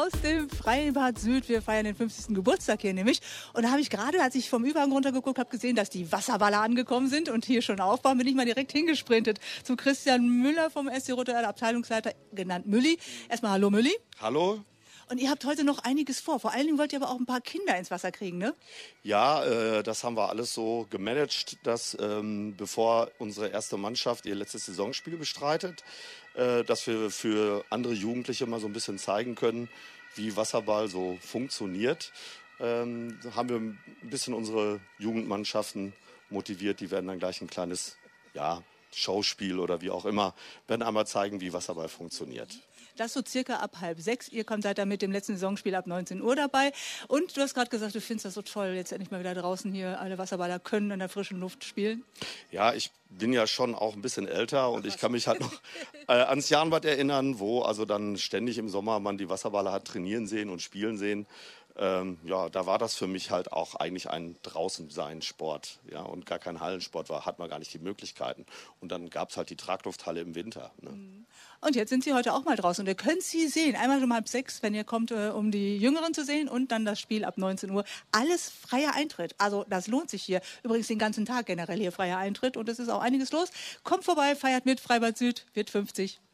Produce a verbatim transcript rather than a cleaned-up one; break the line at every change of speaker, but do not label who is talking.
aus dem Freibad Süd. Wir feiern den fünfzigsten Geburtstag hier nämlich. Und da habe ich gerade, als ich vom Überhang runtergeguckt habe, gesehen, dass die Wasserballer angekommen sind und hier schon aufbauen, bin ich mal direkt hingesprintet zu Christian Müller vom S C Rote Erde, Abteilungsleiter, genannt Mülli. Erstmal hallo Mülli.
Hallo.
Und ihr habt heute noch einiges vor. Vor allen Dingen wollt ihr aber auch ein paar Kinder ins Wasser kriegen, ne?
Ja, äh, das haben wir alles so gemanagt, dass ähm, bevor unsere erste Mannschaft ihr letztes Saisonspiel bestreitet, äh, dass wir für andere Jugendliche mal so ein bisschen zeigen können, wie Wasserball so funktioniert. Ähm, haben wir ein bisschen unsere Jugendmannschaften motiviert. Die werden dann gleich ein kleines, ja, Showspiel oder wie auch immer, werden einmal zeigen, wie Wasserball funktioniert.
Das so circa ab halb sechs. Ihr kommt seid da mit dem letzten Saisonspiel ab neunzehn Uhr dabei. Und du hast gerade gesagt, du findest das so toll, jetzt endlich mal wieder draußen hier alle Wasserballer können in der frischen Luft spielen.
Ja, ich bin ja schon auch ein bisschen älter und ich kann mich halt noch äh, ans Jahnbad erinnern, wo also dann ständig im Sommer man die Wasserballer hat trainieren sehen und spielen sehen. Ähm, ja, da war das für mich halt auch eigentlich ein Draußensein-Sport, ja, und gar kein Hallensport war, hat man gar nicht die Möglichkeiten. Und dann gab es halt die Traglufthalle im Winter. Ne?
Und jetzt sind sie heute auch mal draußen und ihr könnt sie sehen. Einmal um halb sechs, wenn ihr kommt, äh, um die Jüngeren zu sehen, und dann das Spiel ab neunzehn Uhr. Alles freier Eintritt. Also das lohnt sich hier. Übrigens den ganzen Tag generell hier freier Eintritt und es ist auch einiges los. Kommt vorbei, feiert mit, Freibad Süd wird fünfzig.